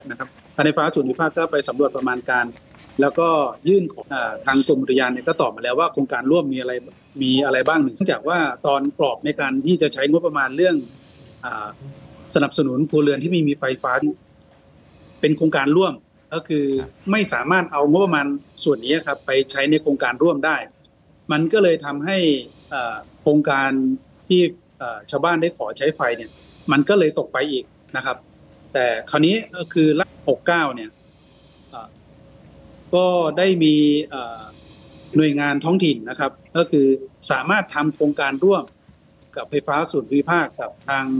นะครับการไฟฟ้าส่วนภูมิภาคก็ไปสำรวจประมาณการแล้วก็ยื่นของทางกรมอุทยานเนี่ยก็ตอบมาแล้วว่าโครงการร่วมมีอะไรบ้างเนื่องจากว่าตอนกรอบในการที่จะใช้งบประมาณเรื่องสนับสนุนครัวเรือนที่ไม่มีไฟฟ้าเป็นโครงการร่วมก็คือไม่สามารถเอางบประมาณส่วนนี้ครับไปใช้ในโครงการร่วมได้มันก็เลยทำให้โครงการที่ชาวบ้านได้ขอใช้ไฟเนี่ยมันก็เลยตกไปอีกนะครับแต่คราวนี้ก็คือรัฐ69เนี่ยก็ได้มีหน่วยงานท้องถิ่นนะครับก็คือสามารถทำโครงการร่วมกับไฟฟ้าส่วนภูมิภาคกับทาง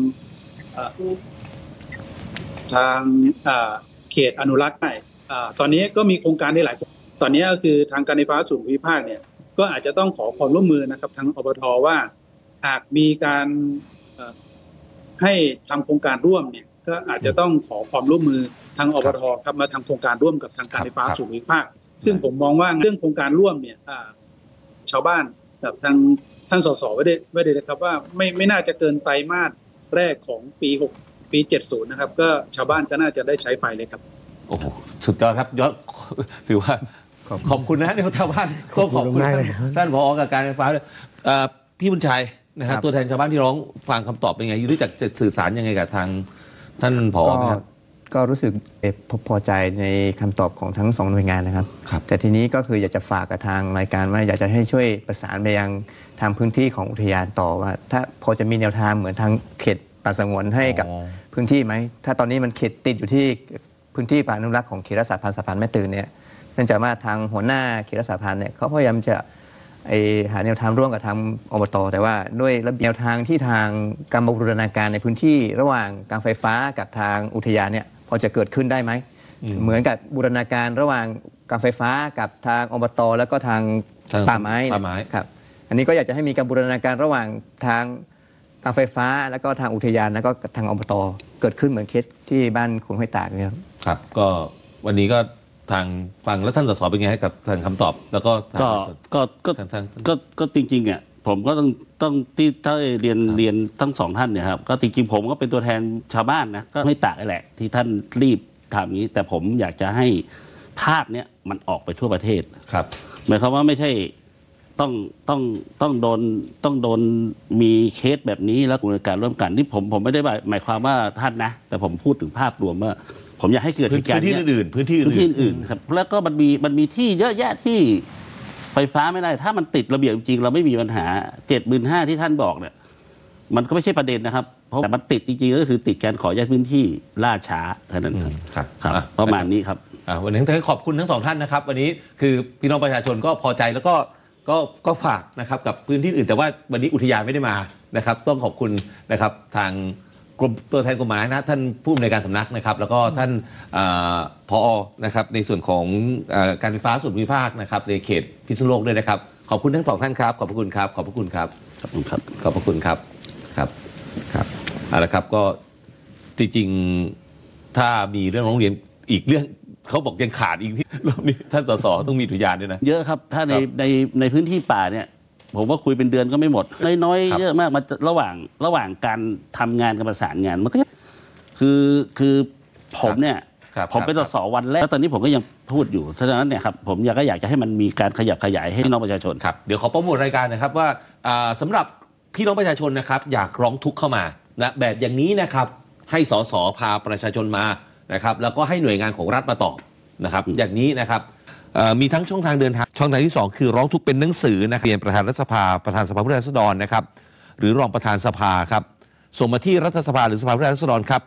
เขตอนุรักษ์ได้ตอนนี้ก็มีโครงการได้หลายตอนนี้ก็คือทางการไฟฟ้าส่วนภูมิภาคเนี่ยก็อาจจะต้องขอความร่วมมือนะครับทางอบท.ว่าหากมีการให้ทำโครงการร่วมเนี่ยก็อาจจะต้องขอความร่วมมือทางอบท.ครับมาทำโครงการร่วมกับทางการไฟฟ้าส่วนภูมิภาคซึ่งผมมองว่าเรื่องโครงการร่วมเนี่ยชาวบ้านกับทางท่านสสไว้ได้นะครับว่าไม่น่าจะเกินไตรมาสแรกของปี70นะครับก็ชาวบ้านก็น่าจะได้ใช้ไฟเลยครับโอ้โหสุดยอดครับยอดถือว่าขอบคุณนะที่ชาวบ้านก็ขอบคุณท่านผอ.การไฟฟ้าเลยพี่บุญชัยนะครับตัวแทนชาวบ้านที่ร้องฟังคำตอบเป็นไงรู้จักจะสื่อสารยังไงกับทางท่านผอ.ครับก็รู้สึกพอใจในคำตอบของทั้งสองหน่วยงานนะครับแต่ทีนี้ก็คืออยากจะฝากกับทางรายการว่าอยากจะให้ช่วยประสานไปยังทางพื้นที่ของอุทยานต่อว่าถ้าพอจะมีแนวทางเหมือนทางเขตป่าสงวนให้กับพื้นที่ไหมถ้าตอนนี้มันเขตติดอยู่ที่พื้นที่ป่าอนุรักษ์ของเขตรักษาพันธุ์สะพานแม่ตื่นเนี่ยเนื่องจากว่าทางหัวหน้าเขตรักษาพันธุ์เนี่ยเขาพยายามจะหาแนวทางร่วมกับทางอบต.แต่ว่าด้วยแนวทางที่ทางการบูรณาการในพื้นที่ระหว่างการไฟฟ้ากับทางอุทยานเนี่ยพอจะเกิดขึ้นได้ไหมเหมือนกับบูรณาการระหว่างการไฟฟ้ากับทางอบต.แล้วก็ทางป่าไม้ครับอันนี้ก็อยากจะให้มีการบูรณาการระหว่างทางการไฟฟ้าแล้วก็ทางอุทยานแล้วก็ทางอบต.เกิดขึ้นเหมือนเคสที่บ้านคุณห้วยตากเนี่ยครับก็วันนี้ก็ทางฟังแล้วท่านสสเป็นไงกับทางคำตอบแล้วก็ก็จริงๆอ่ะผมก็ต้องที่ถ้าเรียนทั้งสองท่านเนี่ยครับก็จริงๆผมก็เป็นตัวแทนชาวบ้านนะก็ไม่ต่างแหละที่ท่านรีบทำนี้แต่ผมอยากจะให้ภาพเนี้ยมันออกไปทั่วประเทศครับหมายความว่าไม่ใช่ต้องโดนมีเคสแบบนี้แล้วกระบวนการร่วมกันที่ผมไม่ได้หมายความว่าท่านนะแต่ผมพูดถึงภาพรวมว่าผมอยากให้เกิดเหตุการณ์นี้พื้นที่อื่นครับแล้วก็มันมีที่เยอะแยะที่ไฟฟ้าไม่ได้ถ้ามันติดระเบียบจริงเราไม่มีปัญหา 75,000 ที่ท่านบอกเนี่ยมันก็ไม่ใช่ประเด็นนะครับเพราะแต่มันติดจริงๆก็คือติดการขอแยกพื้นที่ล่าช้าเท่านั้นครับประมาณนี้ครับวันนี้ขอบคุณทั้งสองท่านนะครับวันนี้คือพี่น้องประชาชนก็พอใจแล้วก็ฝากนะครับกับพื้นที่อื่นแต่ว่าวันนี้อุทยานไม่ได้มานะครับต้องขอบคุณนะครับทางกรมตัวแทนกฎหมายนะท่านผู้อำนวยการสำนักนะครับแล้วก็ท่านผอ.นะครับในส่วนของการไฟฟ้าส่วนภูมิภาคนะครับในเขตพิษณุโลกด้วยนะครับขอบคุณทั้งสองท่านครับขอบพระคุณครับขอบพระคุณครับขอบคุณครับขอบพระคุณครับครับเอาละครับก็จริงๆถ้ามีเรื่องร้องเรียนอีกเรื่องเขาบอกยังขาดอีกที่รอบนี้ท่านสสต้องมีอุทยานด้วยนะเยอะครับถ้าในพื้นที่ป่าเนี่ยผมว่าคุยเป็นเดือนก็ไม่หมดน้อยๆเยอะมากมาระหว่างการทำงานกับประสานงานมันก็คือผมเนี่ยผมเป็นสสวันแรกแล้วตอนนี้ผมก็ยังพูดอยู่ฉะนั้นเนี่ยครับผมอยากจะให้มันมีการขยับขยายให้พี่น้องประชาชนครับเดี๋ยวขอโปรโมทรายการนะครับว่าสำหรับพี่น้องประชาชนนะครับอยากร้องทุกข์เข้ามานะแบบอย่างนี้นะครับให้สสพาประชาชนมานะครับแล้วก็ให้หน่วยงานของรัฐมาตอบนะครับอย่างนี้นะครับมีทั้งช่องทางเดินทางช่องทางที่2คือร้องทุกข์เป็นหนังสือนะเรียนประธานรัฐสภาประธานสภาผู้แทนราษฎรนะครับหรือรองประธานสภาครับส่งมาที่รัฐสภาหรือสภาผู้แทนราษฎรครับ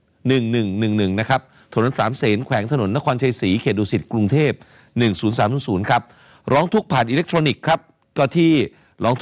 1111นะครับถนนสามเสนแขวงถนนนครชัยศรีเขตดุสิตกรุงเทพ10300ครับร้องทุกข์ผ่านอิเล็กทรอนิกส์ครับก็ที่